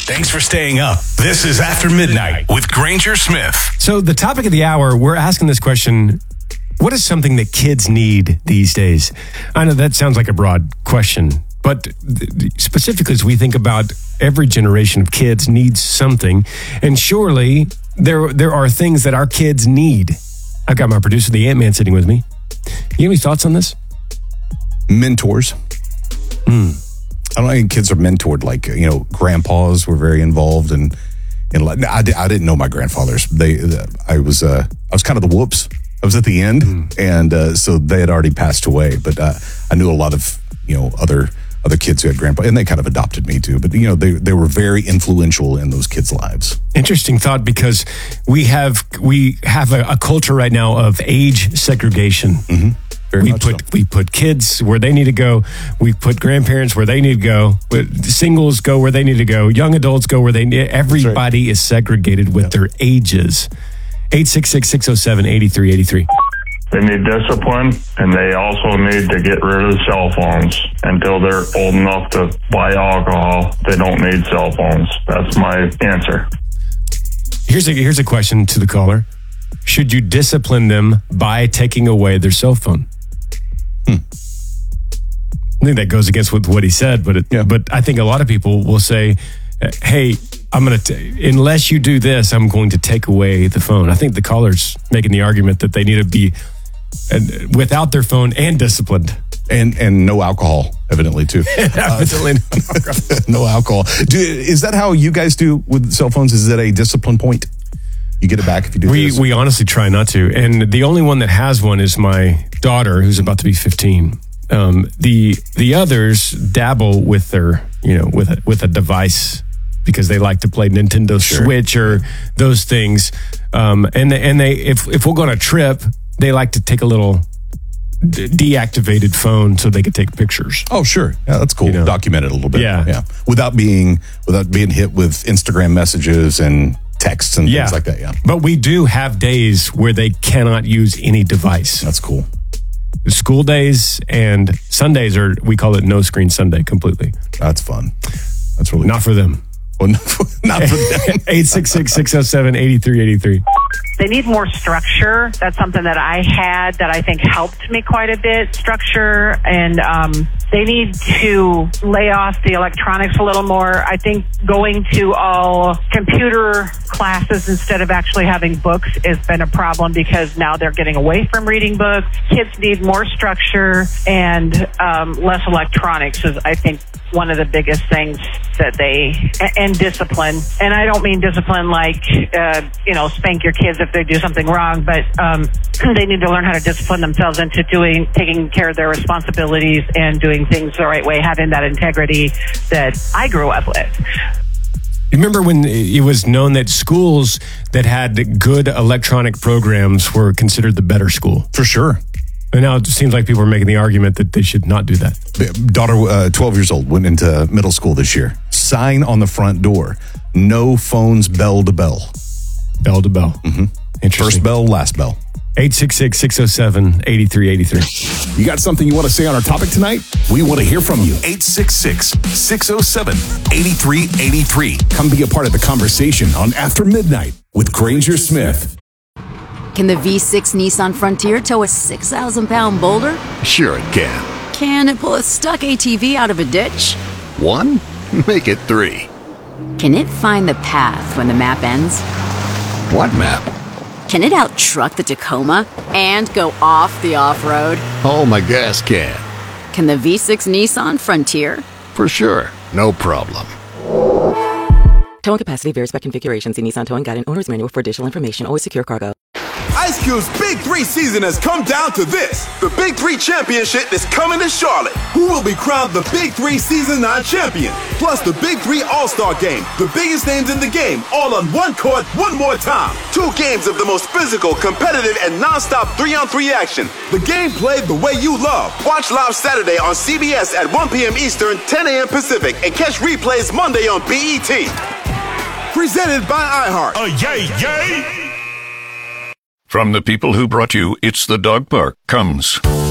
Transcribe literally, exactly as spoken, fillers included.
Thanks for staying up. This is After Midnight with Granger Smith. So the topic of the hour, we're asking this question, what is something that kids need these days? I know that sounds like a broad question, but specifically as we think about every generation of kids needs something, and surely there there are things that our kids need. I've got my producer, the Ant-Man, sitting with me. You have any thoughts on this? Mentors. Hmm. I don't think kids are mentored like, you know, grandpas were very involved in, in I, I didn't know my grandfathers. They, I was, uh, I was kind of the whoops. I was at the end, mm. and uh, so they had already passed away. But uh, I knew a lot of, you know, other other kids who had grandpa, and they kind of adopted me too. But, you know, they, they were very influential in those kids' lives. Interesting thought, because we have, we have a, a culture right now of age segregation. Mm-hmm. Very we much put so. we put kids where they need to go. We put grandparents where they need to go. Singles go where they need to go. Young adults go where they need. Everybody right. is segregated with yep. their ages. eight six six, six oh seven, eight three eight three. They need discipline, and they also need to get rid of cell phones until they're old enough to buy alcohol. They don't need cell phones. That's my answer. Here's a here's a question to the caller. Should you discipline them by taking away their cell phone? Hmm. I think that goes against what, what he said, but it, yeah. but I think a lot of people will say, "Hey, I'm going to unless you do this, I'm going to take away the phone." I think the caller's making the argument that they need to be uh, without their phone and disciplined, and and no alcohol, evidently too. Evidently, uh, no alcohol. Do, is that how you guys do with cell phones? Is it a discipline point? You get it back if you do we, this? We honestly try not to. And the only one that has one is my daughter, who's about to be fifteen. Um, the the others dabble with their, you know, with a, with a device because they like to play Nintendo sure. Switch or those things. Um, and they, and they if if we'll go on a trip, they like to take a little de- deactivated phone so they can take pictures. Oh, sure. Yeah, that's cool. You know? Document it a little bit. Yeah. yeah. Without being without being hit with Instagram messages and texts and yeah. things like that, yeah. But we do have days where they cannot use any device. That's cool. School days and Sundays are, we call it no screen Sunday completely. That's fun. That's really Not fun. for them. Well, not for, not for them. eight six six, six oh seven, eight three eight three. They need more structure. That's something that I had that I think helped me quite a bit. Structure, and um, they need to lay off the electronics a little more. I think going to all computer classes instead of actually having books has been a problem because now they're getting away from reading books. Kids need more structure and um, less electronics is, I think, one of the biggest things that they, and discipline. And I don't mean discipline like, uh, you know, spank your kids if they do something wrong, but um, they need to learn how to discipline themselves into doing, taking care of their responsibilities and doing things the right way, having that integrity that I grew up with. Remember when it was known that schools that had good electronic programs were considered the better school? For sure. And now it seems like people are making the argument that they should not do that. Daughter, uh, twelve years old, went into middle school this year. Sign on the front door: no phones, bell to bell. Bell to bell. Mm-hmm. Interesting. First bell, last bell. eight six six, six oh seven, eight three eight three. You got something you want to say on our topic tonight? We want to hear from you. eight six six, six oh seven, eight three eight three. Come be a part of the conversation on After Midnight with Granger Smith. Can the V six Nissan Frontier tow a six thousand pound boulder? Sure it can. Can it pull a stuck A T V out of a ditch? One? Make it three. Can it find the path when the map ends? What map? Can it out-truck the Tacoma and go off the off-road? Oh, my gas can. Can the V six Nissan Frontier? For sure. No problem. Towing capacity varies by configuration. See Nissan Towing Guide and Owner's Manual for additional information. Always secure cargo. Ice Cube's Big Three season has come down to this. The Big Three Championship is coming to Charlotte. Who will be crowned the Big Three Season nine champion? Plus the Big Three All-Star Game. The biggest names in the game, all on one court, one more time. Two games of the most physical, competitive, and non-stop three-on-three action. The game played the way you love. Watch live Saturday on C B S at one p.m. Eastern, ten a.m. Pacific, and catch replays Monday on B E T. Presented by iHeart. Oh, yay, yay! From the people who brought you It's the Dog Park comes